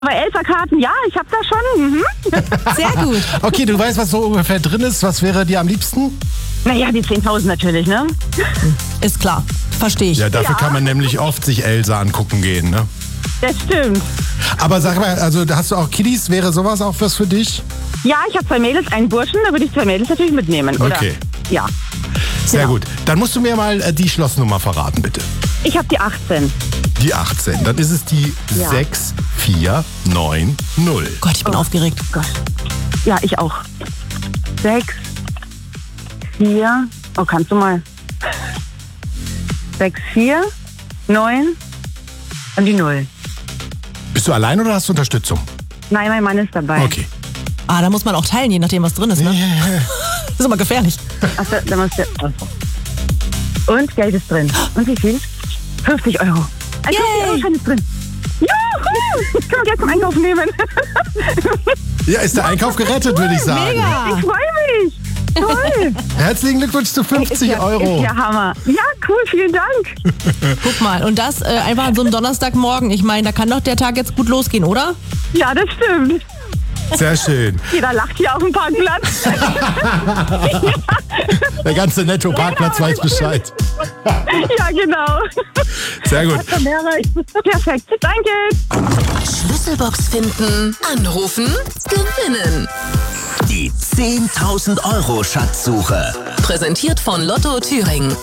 Aber Elsa-Karten, ja, ich habe da schon. Mhm. Sehr gut. Okay, du weißt, was so ungefähr drin ist. Was wäre dir am liebsten? Naja, die 10.000 natürlich, ne? Ist klar. Verstehe ich. Ja, dafür kann man nämlich oft sich Elsa angucken gehen, ne? Das stimmt. Aber sag mal, also hast du auch Kiddies? Wäre sowas auch was für dich? Ja, ich habe 2 Mädels, einen Burschen, da würde ich 2 Mädels natürlich mitnehmen, oder? Okay. Ja. Sehr Genau. gut. Dann musst du mir mal die Schlossnummer verraten, bitte. Ich habe die 18. Die 18. Dann ist es die Ja. 6490. Gott, ich bin aufgeregt. Gott. Ja, ich auch. 6, 4, oh, kannst du mal. 6, 4, 9 und die 0. Bist du allein oder hast du Unterstützung? Nein, mein Mann ist dabei. Okay. Da muss man auch teilen, je nachdem, was drin ist, ne? Das ist immer gefährlich. Achso, da musst du. Und Geld ist drin. Und wie viel? 50 Euro. Ein 50-Euro-Schein ist drin. Juhu! Können wir gleich zum Einkaufen nehmen. Ja, ist der Einkauf gerettet, würde ich sagen. Mega. Ich freue mich. Toll. Herzlichen Glückwunsch zu 50 Euro. Ist ja Hammer. Ja, cool, vielen Dank. Guck mal, und das einfach an so einem Donnerstagmorgen. Ich meine, da kann doch der Tag jetzt gut losgehen, oder? Ja, das stimmt. Sehr schön. Jeder lacht hier auf dem Parkplatz. Der ganze Netto-Parkplatz weiß Bescheid. Ja, genau. Sehr gut. Perfekt. Danke. Schlüsselbox finden, anrufen, gewinnen. Die 10.000 Euro Schatzsuche. Präsentiert von Lotto Thüringen.